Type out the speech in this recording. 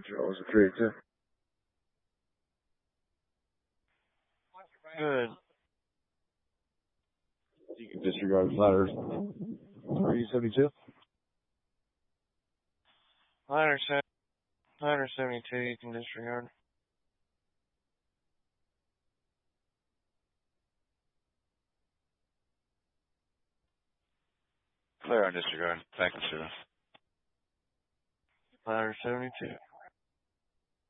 What was it, 382? Good. You can disregard letters. 372? Ladder 72, you can disregard. Clear on disregard. Thank you, sir. Ladder 72.